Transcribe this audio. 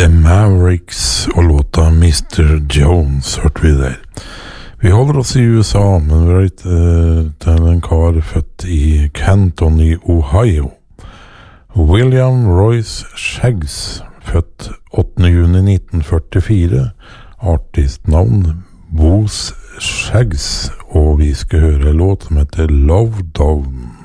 The Mavericks og låta Mr. Jones hørte vi der. Vi holder oss i USA, men vi er til en kar født i Canton i Ohio. William Royce Shaggs, født 8. juni 1944, artistnavn Boz Shaggs, og vi skal høre en låt som heter Love Dome.